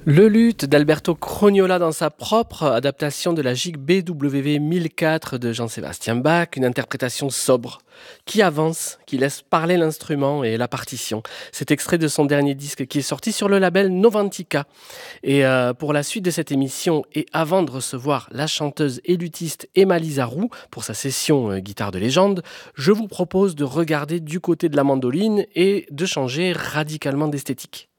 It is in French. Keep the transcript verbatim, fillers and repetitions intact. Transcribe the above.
Le luth d'Alberto Crognola dans sa propre adaptation de la gigue B W V mille quatre de Jean-Sébastien Bach, une interprétation sobre, qui avance, qui laisse parler l'instrument et la partition. C'est extrait de son dernier disque qui est sorti sur le label Novantica. Et euh, pour la suite de cette émission, et avant de recevoir la chanteuse et luthiste Emma Roux pour sa session euh, guitare de légende, je vous propose de regarder du côté de la mandoline et de changer radicalement d'esthétique.